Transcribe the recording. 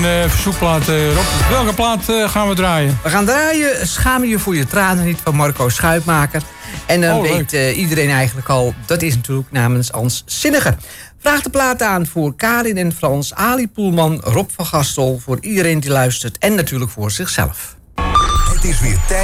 Verzoekplaat, Rob. Welke plaat gaan we draaien? We gaan draaien Schaam je voor je tranen niet van Marco Schuitmaker. En dan weet iedereen eigenlijk al, dat is natuurlijk namens Ans Zinnige. Vraag de plaat aan voor Karin en Frans, Ali Poelman, Rob van Gastel, voor iedereen die luistert en natuurlijk voor zichzelf. Het is weer tijd.